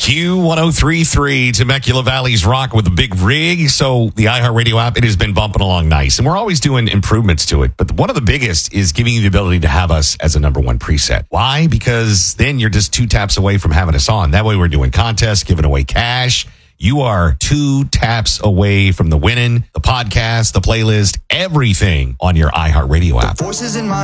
Q1033, Temecula Valley's Rock with a big rig. So the iHeartRadio app, it has been bumping along nice. And we're always doing improvements to it. But one of the biggest is giving you the ability to have us as a number one preset. Why? Because then you're just 2 taps away from having us on. That way we're doing contests, giving away cash. You are 2 taps away from the winning, the podcast, the playlist, everything on your iHeartRadio app. Forces in my